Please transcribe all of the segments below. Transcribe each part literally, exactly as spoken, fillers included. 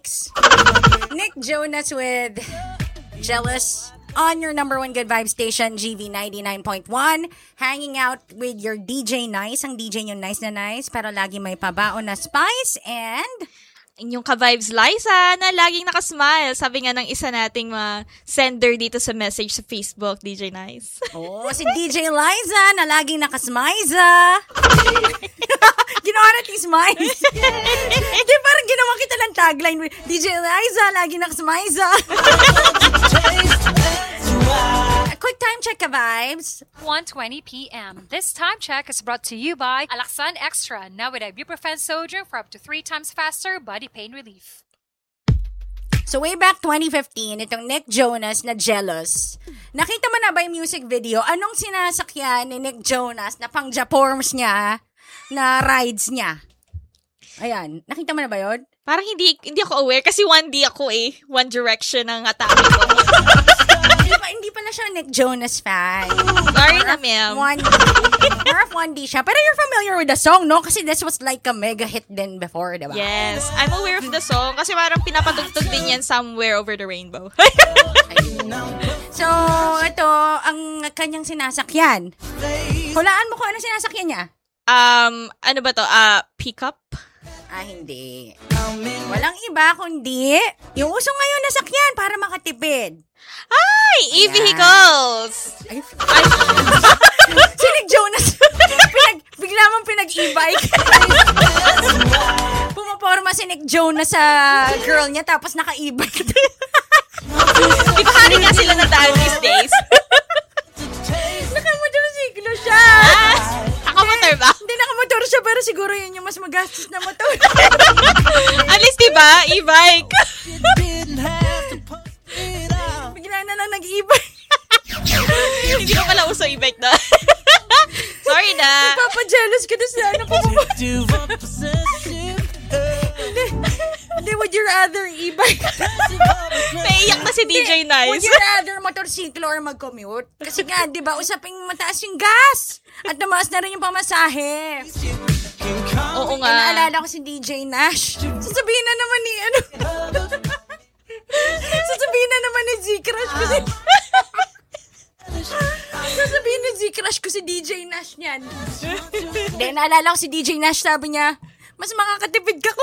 Matrix. Nick Jonas with Jealous on your number one good vibe station, G V ninety-nine point one. Hanging out with your D J Nice. Ang D J nyo nice na nice, pero lagi may pabaon na spice. And inyong ka-vibes Liza na laging nakasmile. Sabi nga ng isa nating mga sender dito sa message sa Facebook, D J Nice. Oh, si D J Liza na laging nakasmiza. Ginawa natin smiles. Di parang ginawa kita ng tagline with D J Liza, laging nakasmiza. A quick time check ka vibes. one twenty p.m. This time check is brought to you by Alaxan Extra, now with ibuprofen sodium for up to three times faster body pain relief. So way back twenty fifteen, itong Nick Jonas na Jealous. Nakita mo na ba yung music video? Anong sinasakyan ni Nick Jonas na pang Japorms niya, na rides niya? Ayan, nakita mo na ba yun? Parang hindi hindi ako aware kasi one D ako eh. One Direction ang atake ko. hindi, pa, hindi pala siya Nick Jonas fan. Sorry na, ma'am. one D. More of one D siya. Pero you're familiar with the song, no? Kasi this was like a mega hit din before, diba? Yes. I'm aware of the song kasi parang pinapatugtog din yan Somewhere Over the Rainbow. So, ito, ang kanyang sinasakyan. Hulaan mo kung ano sinasakyan niya. Um, ano ba to? Uh, pickup? Ah, hindi. Walang iba kundi yung uso ngayon na sakyan para makatipid. Ay! E-vehicles! Ay, ay. Si Nick Jonas, pinag, bigla mong pinag-e-bike. Pumaporma si Nick Jonas sa girl niya tapos naka-e-bike. Di ba hari nga sila na daan these days? Nakamotorsiklo siya. Ah, nakamotor ba? Hindi, nakamotor siya pero siguro yun yung mas magastos na motor. At least diba, e-bike. Bigla na lang nag-e-bike. Hindi ko pala uso e-bike na. Sorry na. Papajealous ka na sa ano pa mo. Hindi, would you rather e-bike? Naiyak na si D J Nice. Would you rather motorsiklo or mag-commute? Kasi nga, di ba, usaping mataas yung gas. At namaas na rin yung pamasahe. Oo Eh, nga. naalala ko si D J Nash. Sasabihin na naman ni, ano, sasabihin na naman ni Z-Crush ko si, sasabihin ni Z-Crush ko si D J Nash niyan. Hindi, naalala ko si D J Nash, sabi niya, mas makakatipid ka ko.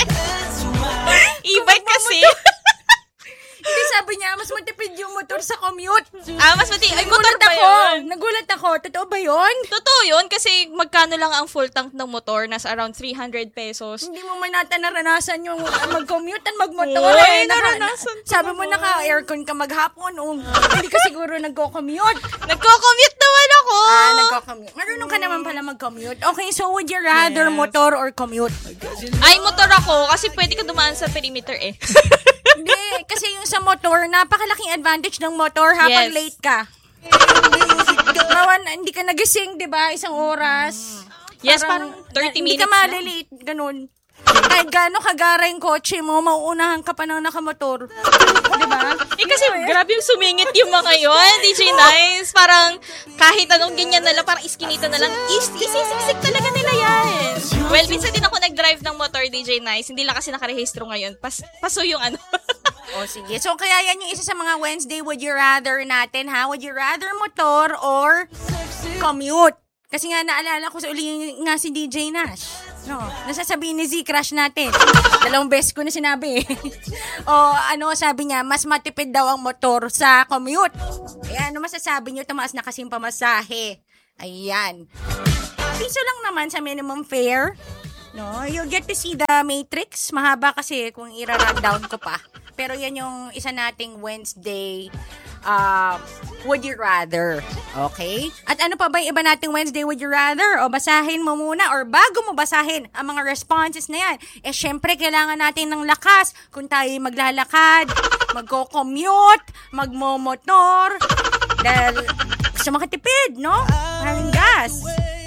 E-bike kasi. Hindi, sabi niya, mas matipid yung motor sa commute. Ah, mas mati. Ay, motor Nagulat ba ako. yun? Nagulat ako. Totoo ba yun? Totoo yun kasi magkano lang ang full tank ng motor? Nasa around three hundred pesos. Hindi mo man natin naranasan yung uh, mag-commute at magmotor. Oo, eh. naranasan ko Sabi mo, naman. naka-aircon ka maghapon. Um, hindi ka siguro nagko-commute. Nagko-commute naman ako. Ah, nagko-commute. Marunong ka naman pala mag-commute. Okay, so would you rather Yes. motor or commute? Ay, motor ako kasi pwede ka dumaan sa perimeter eh. Hindi, kasi yung sa motor, napakalaking advantage ng motor habang Yes. late ka. Mawan, hindi ka nagising, di ba? Isang oras. Yes, parang thirty Hindi minutes ka malilate, ganun. Kahit gaano kagara yung kotse mo, mauunahan ka pa ng nakamotor. Di ba? Eh kasi grabe yung sumingit yung mga yun, D J Nice. Parang kahit anong ganyan na lang, parang iskinita na lang, is isisiksik talaga nila yan. Well, minsan din ako nag-drive ng motor, D J Nice. Hindi lang kasi nakarehistro ngayon. Pas paso yung ano. O sige. So kaya yan yung isa sa mga Wednesday would you rather natin, ha? Would you rather motor or commute? Kasi nga naalala ko sa uli nga si D J Nash. No, nasasabihin ni Z-Crush natin. Dalawang beses ko na sinabi. O ano, sabi niya, mas matipid daw ang motor sa commute. Ayan, ano masasabi niyo? Tumaas na kasing pamasahe. Ayan. Piso lang naman sa minimum fare. No, you'll get to see the Matrix. Mahaba kasi kung i-rundown ko pa. Pero yan yung isa nating Wednesday uh, Would You Rather. Okay? At ano pa ba yung iba nating Wednesday Would You Rather? O basahin mo muna or bago mo basahin ang mga responses na yan. Eh syempre kailangan natin ng lakas kung tayo maglalakad, magko-commute, magmomotor. Dahil gusto makatipid, no? Maraming gas.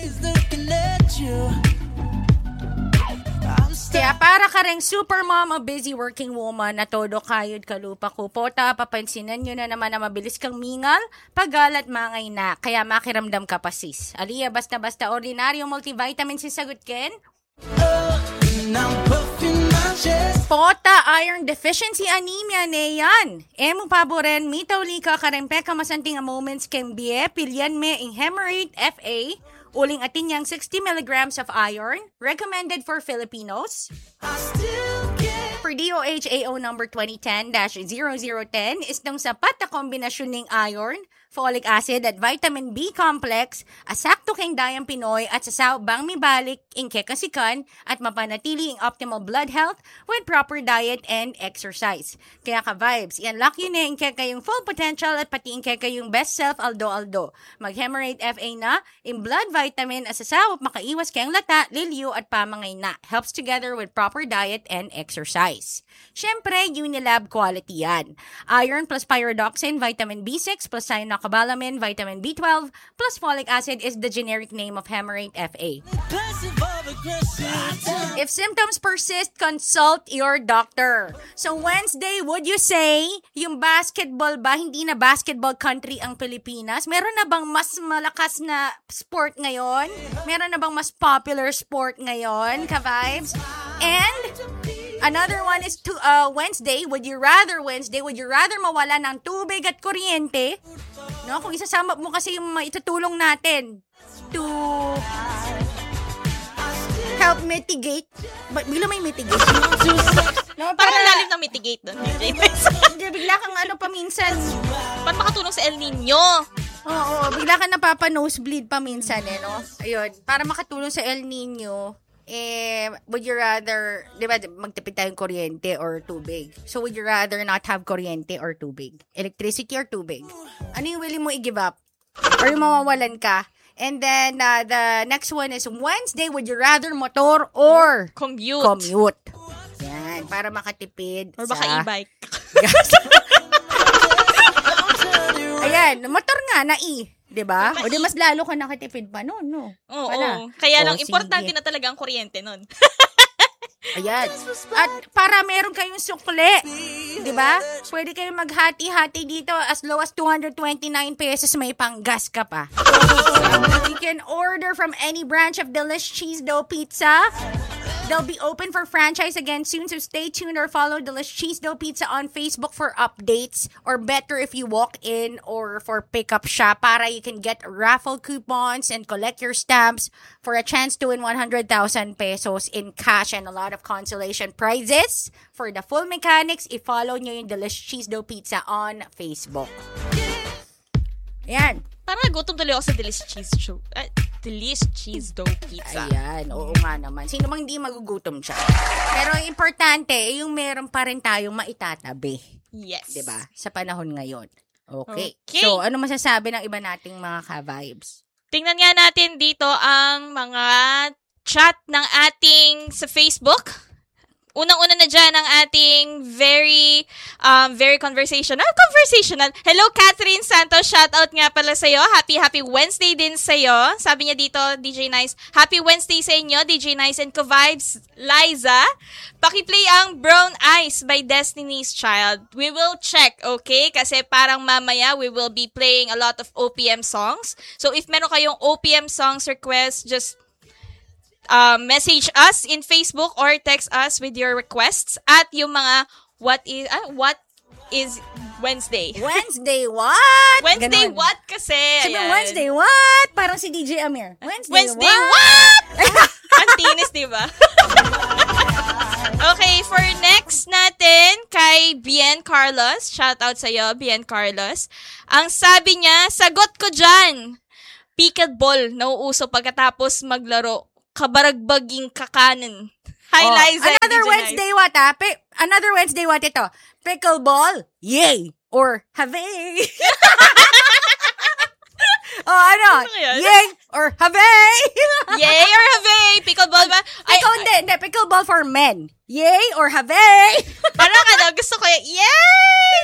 Kaya para ka ring super mom o busy working woman na todo kayod kalupa kupota, papansinan nyo na naman na mabilis kang mingal, pagalat mangay na, kaya makiramdam ka pa sis. Aliya, basta-basta ordinaryo multivitamin si sagot ken? Oh, Pota iron deficiency anemia ne yan. Emu paboren mitawlika karempeka masanting a moments kembie pilyan me in hemorrhage F A. Uling atin yang sixty milligrams of iron recommended for Filipinos. For D O H A O number twenty ten dash zero zero one zero is ng sapat na kombinasyon ng iron, folic acid at vitamin B complex, asakto keng dayang Pinoy at sasaw bang mibalik ing kekasikan at mapanatili ang optimal blood health with proper diet and exercise. Kaya ka-vibes, i-unlock yun na ing kekayong full potential at pati ing kekayong best self aldo-aldo. Mag-Hemorrhage F A na, in blood vitamin at sasaw makaiwas keng lata, lilyo at pamangay na. Helps together with proper diet and exercise. Siyempre, Unilab quality yan. Iron plus pyridoxine, vitamin B six plus cyanocobalamin, vitamin B twelve plus folic acid is the generic name of Hemorrhage F A. If symptoms persist, consult your doctor. So Wednesday, would you say, yung basketball ba, hindi na basketball country ang Pilipinas? Meron na bang mas malakas na sport ngayon? Meron na bang mas popular sport ngayon, ka-vibes? And another one is to uh, Wednesday, would you rather Wednesday, would you rather mawala ng tubig at kuryente? No, kung isasama mo kasi yung maitutulong natin to help mitigate. Ba- bigla may mitigate. No, para, Parang lalim ng mitigate doon. Hindi, bigla kang ano paminsan. Para makatulong sa El Nino. Oo, bigla kang napapa-nosebleed paminsan eh, no? Ayun, para makatulong sa El Nino, eh, would you rather, di ba, magtipid tayong kuryente or tubig? So, would you rather not have kuryente or tubig? Electricity or tubig? Ano yung willing mo i-give up? Or yung mawawalan ka? And then, uh, the next one is Wednesday, would you rather motor or Commute. commute? Yan, para makatipid Or baka sa e-bike. gas. Ayan, motor nga na i. Diba? O di mas lalo ka nakatipid pa noon, no? Oo. Wala. Kaya lang, O, importante sige. na talaga ang kuryente nun. Ayan. At para meron kayong sukli, di ba? Pwede kayong maghati-hati dito as low as two hundred twenty-nine pesos, may panggas ka pa. You can order from any branch of Delish Cheese Dough Pizza. They'll be open for franchise again soon, so stay tuned or follow Delish Cheese Dough Pizza on Facebook for updates, or better if you walk in or for pickup shop para you can get raffle coupons and collect your stamps for a chance to win one hundred thousand pesos in cash and a lot of consolation prizes. For the full mechanics, i-follow nyo yung Delish Cheese Dough Pizza on Facebook. Ayan. Parang gutom tuloy ako sa Delish Cheese Show. Uh, Delish Cheese Dough Pizza. Ayan, oo nga naman. Sino mang di magugutom siya. Pero ang importante, yung meron pa rin tayong maitatabi. Yes. Diba? Sa panahon ngayon. Okay. Okay. So, ano masasabi ng iba nating mga ka-vibes? Tingnan nga natin dito ang mga chat ng ating sa Facebook. Unang-una na dyan ang ating very, um, very conversational, conversational. Hello, Catherine Santos. Shoutout nga pala sa'yo. Happy, happy Wednesday din sa'yo. Sabi niya dito, D J Nice. Happy Wednesday sa inyo, D J Nice and Ka-Vibes. Liza, pakiplay ang Brown Eyes by Destiny's Child. We will check, okay? Kasi parang mamaya, we will be playing a lot of O P M songs. So, if meron kayong O P M songs request, just Uh, message us in Facebook or text us with your requests at yung mga what is ah, what is Wednesday. Wednesday what? Wednesday Ganon. what kasi? Sabi Ayan. Wednesday what? Parang si D J Amir. Wednesday, Wednesday what? what? Ang tinis, di ba? Okay, for next natin kay Bien Carlos. Shout out sa'yo, Bien Carlos. Ang sabi niya, sagot ko dyan. Pickleball, nauuso pagkatapos maglaro. Kabaragbaging kakanin. Hi, Oh, Liza. Another D J Wednesday Nice. what ah? Pi- another Wednesday what ito? Pickleball? Yay! Or hooray! Oh, ano? Ano yan? Yay! Or hooray! Yay or hooray? Pickleball ba? Ay, Ikaw hindi, hindi. Pickleball for men. Yay or hooray! parang ano, gusto ko yung, yay!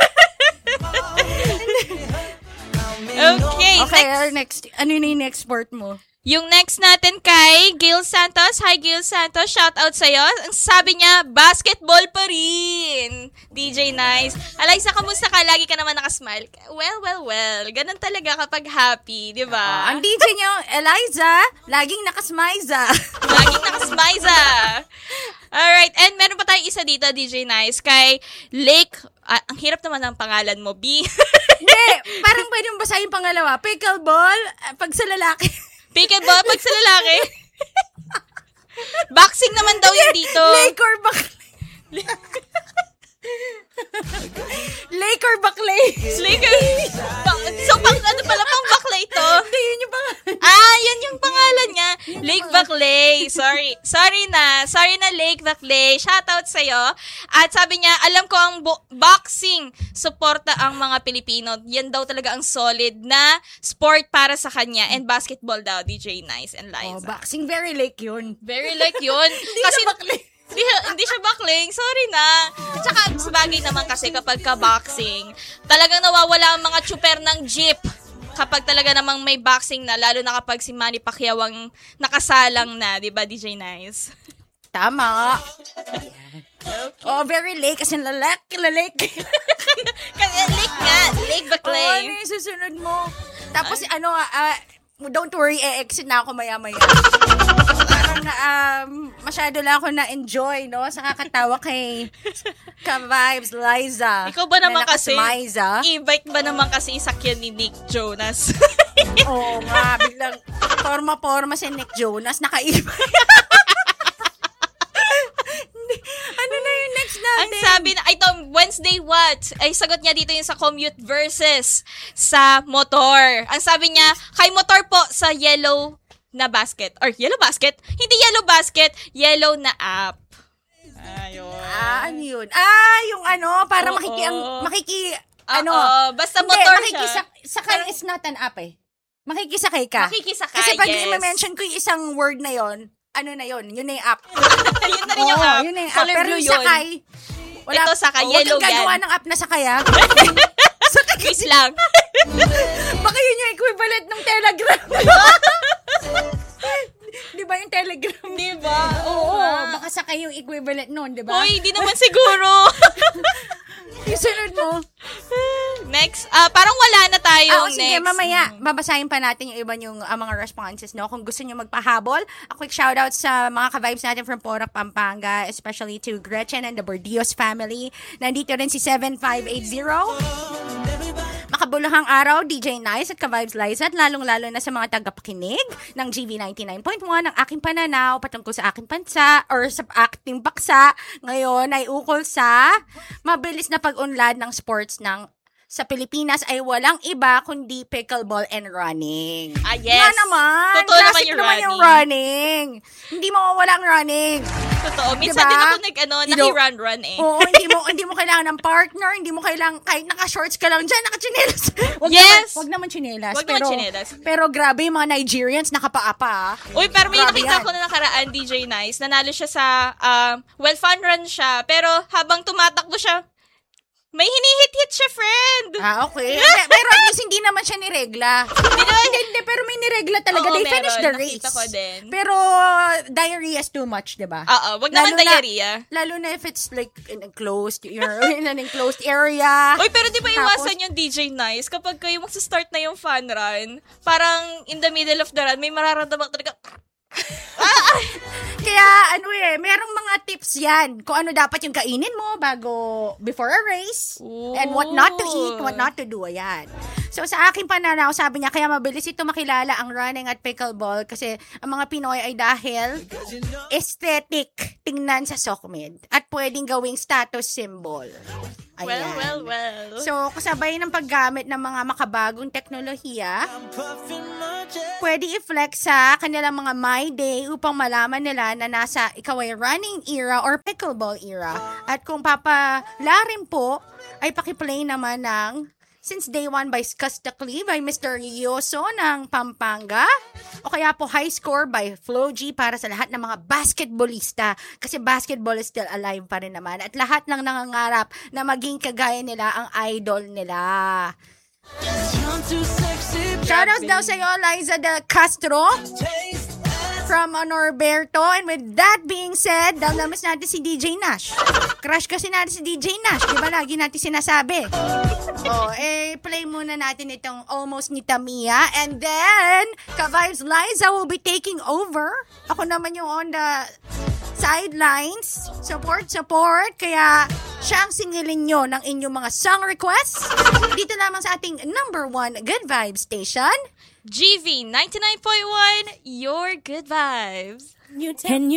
Okay, Okay, next. our next. Ano na yung next sport mo? Yung next natin kay Gil Santos. Hi, Gil Santos. Shout out sa'yo. Ang sabi niya, basketball pa rin. D J Nice. Alaysa, kamusta ka? Lagi ka naman nakasmile. Well, well, well. Ganun talaga kapag happy, di ba? Ang D J niyo, Eliza, laging nakasmiza. Laging nakasmiza. Alright, and meron pa tayo dito, D J Nice, kay Lake, ah, ang hirap naman ng pangalan mo, B. Hindi, parang pwede mo basahin pangalawa. Pickleball, ah, pag sa lalaki. Pickleball, pag sa lalaki. Boxing naman daw yun dito. Lake or baklay. Lake or baklay. Lake or... So, pang ano pala, pang baklay to? Hindi, yun yung pangalan. Ah, yan yung pangalan niya. Lake Baclay. Sorry. Sorry na. Sorry na, Lake Baclay. Shoutout sa'yo. At sabi niya, alam ko ang bo- boxing suporta ang mga Pilipino. Yan daw talaga ang solid na sport para sa kanya. And basketball daw, D J Nice and Oh, Liza. boxing, very lake yun. Very like yun. Hindi Kasi na baklay. Hindi, hindi siya backling. Sorry na. Tsaka, sabagay naman kasi kapag ka-boxing, talagang nawawala ang mga chuper ng jeep. Kapag talaga namang may boxing na, lalo na kapag si Manny Pacquiao ang nakasalang na, di ba, D J Nice? Tama. Oh, very lake. Kasi lalak, lalak. Kasi lake nga. Lake Oh, Baclay. ano yung susunod mo? Tapos, ano, ah, don't worry, e-exit na ako maya-maya. Parang, um, masyado lang ako na-enjoy, no? Sa kakatawa kay Ka-Vibes, Liza. Ikaw ba naman na kasi, nakasmiza. e-bike ba naman kasi isakyan ni Nick Jonas? Oo nga, biglang forma-forma si Nick Jonas, nakaiba. Ano na yung next natin? Ang sabi na, ito, Wednesday what? Ay, sagot niya dito yung sa commute versus sa motor. Ang sabi niya, kay motor po sa yellow na basket. Or yellow basket? Hindi yellow basket, yellow na app. Ayun. Ah, ano yun? Ah, yung ano, para Oo. makiki, ang, makiki, Oo, ano. basta Hindi, motor makikisa, siya. sakay is not an app eh. Makikisakay ka. Makikisakay, Kasi pag yes. i-mention ko yung isang word na yon, ano na yon? Yun na yung app. Yun na rin yung Oo, app. yun na yung app. Color Pero blue yung yun. sakay, wala. Ito, sakay, oh, yellow huwag kang gagawa yan. ng app na sakay, ah. Sakay Quiz kasi, lang. baka yun yung equivalent ng Telegram. Di ba yung Telegram? Di ba? Oo, nga. baka sakay yung equivalent nun, di ba? Hoy, di naman siguro. Yung sunod mo. Next, ah parang wala na tayo Ah, oh, next. sige, mamaya, babasahin pa natin yung iba yung uh, mga responses, no? Kung gusto nyo magpahabol, a quick shoutout sa mga ka-vibes natin from Porac, Pampanga, especially to Gretchen and the Bordios family. Nandito rin si seven five eight zero. Makabuluhang araw, D J Nice at ka-vibes Liza, at lalong-lalo na sa mga tagapakinig ng G V ninety-nine point one, ang aking pananaw patungkol sa aking bansa or sa aking paksa ngayon ay ukol sa mabilis na pag-unlad ng sports ng sa Pilipinas ay walang iba kundi pickleball and running. Ah, yes. Nga naman. Totoo naman Classic yung naman yung running. running. Hindi mawawala ang running. Totoo. Minsan Diba? din ako nag, ano, You know, naki-run-run eh. Oo, hindi mo hindi mo kailangan ng partner, hindi mo kailangan, kahit naka-shorts ka lang dyan, naka-chinelas. Wag Yes! Naman, wag naman chinelas. Wag naman pero, chinelas. Pero grabe yung mga Nigerians, nakapaa-pa. Uy, pero may Grabe nakita yan. ko na nakaraan, D J Nice. Nanalo siya sa, um, well, fun run siya. Pero habang tumatakbo siya, may hinihit-hit siya, friend. Ah, okay. Pero at least hindi naman siya niregla. Hindi, hindi, hindi, pero may niregla talaga. Oo, They meron. finished the Nakita race. ko din. Pero uh, diarrhea is too much, di ba? Oo, wag naman Lalo na- diarrhea. Lalo na if it's like in a closed, you're in an enclosed area. Uy, pero di ba Tapos- iwasan yung D J Nice kapag kayo magsa-start na yung fun run, parang in the middle of the run, may mararamdaman talaga, Kaya ano eh, merong mga tips yan kung ano dapat yung kainin mo bago, before a race. Ooh. And what not to eat, what not to do, ayan. So sa aking pananaw, sabi niya, kaya mabilis ito makilala ang running at pickleball kasi ang mga Pinoy ay dahil aesthetic tingnan sa Sokmed at pwedeng gawing status symbol. Ayan. well, well, well. So, kasabay ng paggamit ng mga makabagong teknolohiya, pwede i-flex sa kanilang mga My Day upang malaman nila na nasa ikaw ay running era or pickleball era. At kung papalarin po, ay pakiplay naman ng Since Day One by Skastakli by Mister Yoso ng Pampanga. O kaya po High Score by Flo G para sa lahat ng mga basketballista. Kasi basketball is still alive pa rin naman. At lahat ng nangangarap na maging kagaya nila ang idol nila. Shoutouts daw sa iyo, Liza de Castro from Norberto. And with that being said, daw namis natin si D J Nash. Crush kasi natin si D J Nash. Di ba lagi natin sinasabi? Oh, eh, play muna natin itong Almost ni Tamiya. And then, Ka-Vibes Liza will be taking over. Ako naman yung on the sidelines. Support, support. Kaya siya ang singilin nyo ng inyong mga song requests. Dito lamang sa ating number one Good Vibes Station. G V ninety-nine point one, your good vibes. Can you